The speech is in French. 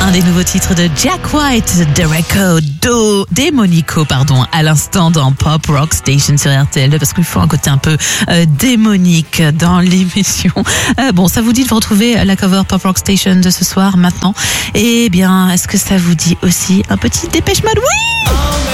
un des nouveaux titres de Jack White, Démonico, à l'instant dans Pop Rock Station sur RTL, parce qu'il faut un côté un peu démonique dans l'émission. Bon, ça vous dit de vous retrouver la cover Pop Rock Station de ce soir maintenant? Eh bien, est-ce que ça vous dit aussi un petit Dépêche Mode? Oui!